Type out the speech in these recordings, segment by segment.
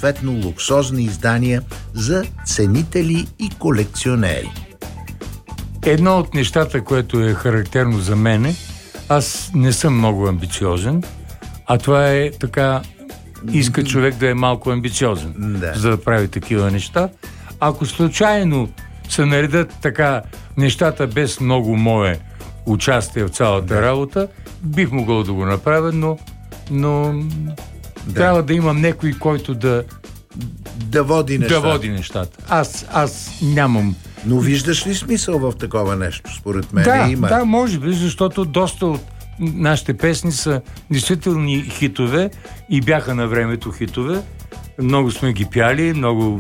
съответно луксозни издания за ценители и колекционери. Едно от нещата, което е характерно за мене, аз не съм много амбициозен, а това е така, иска човек да е малко амбициозен, за да прави такива неща. Ако случайно се наредят така нещата без много мое участие в цялата работа, бих могъл да го направя, но трябва да имам някой, който да води нещата. Аз нямам. Но виждаш ли смисъл в такова нещо, според мен? Има. Да, може би, защото доста от нашите песни са действителни хитове и бяха на времето хитове. Много сме ги пяли, много...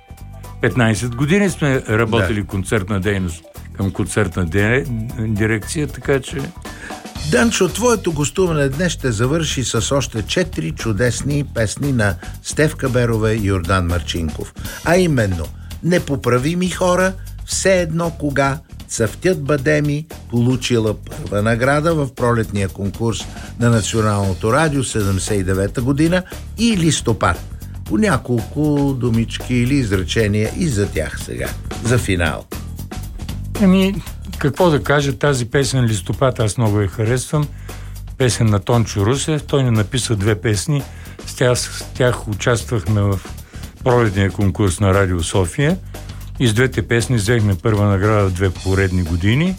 15 години сме работили концертна дейност към концертна дирекция, така че... Данчо, твоето гостуване днес ще завърши с още 4 чудесни песни на Стефка Берова и Йордан Марчинков. А именно "Непоправими хора", "Все едно кога", "Цъфтят бадеми", получила първа награда в пролетния конкурс на Националното радио 79-та година, и "Листопад". По няколко думички или изречения и за тях сега, за финал. Какво да кажа, тази песен "Листопад" аз много я харесвам. Песен на Тончо Русев. Той ни написа 2 песни. С тях участвахме в пролетния конкурс на Радио София. И с 2 песни взехме първа награда в 2 поредни години.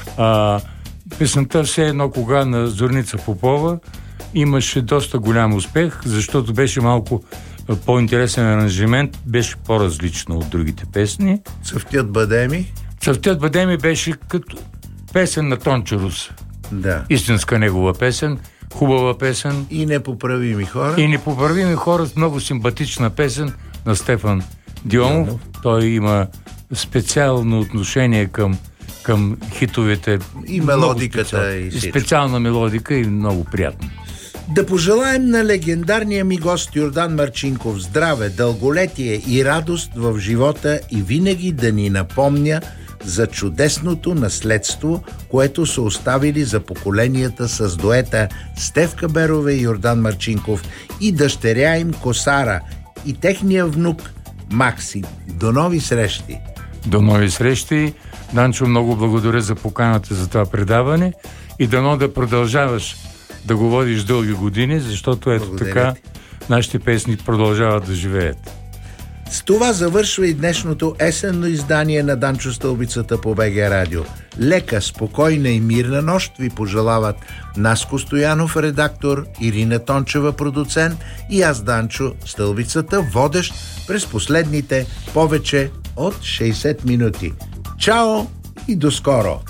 Песента "Все едно кога" на Зорница Попова имаше доста голям успех, защото беше малко по-интересен аранжимент, беше по-различно от другите песни. "Цъфтят бадеми"? "Цъфтят бадеми" беше като песен на Тончо Рус. Да. Истинска негова песен, хубава песен. И "Непоправими хора"? И "Непоправими хора" с много симпатична песен на Стефан Дионов. Той има специално отношение към хитовете. И мелодиката. И специална мелодика и много приятно. Да пожелаем на легендарния ми гост Йордан Марчинков здраве, дълголетие и радост в живота и винаги да ни напомня за чудесното наследство, което са оставили за поколенията с дуета Стефка Берова и Йордан Марчинков и дъщеря им Косара и техния внук Максим. До нови срещи! До нови срещи! Данчо, много благодаря за поканата за това предаване и дано да продължаваш да го водиш дълги години, защото ето така нашите песни продължават да живеят. С това завършва и днешното есенно издание на Данчо Стълбицата по БГ Радио. Лека, спокойна и мирна нощ ви пожелават Наско Стоянов, редактор, Ирина Тончева, продуцент, и аз, Данчо Стълбицата, водещ през последните повече от 60 минути. Чао и до скоро!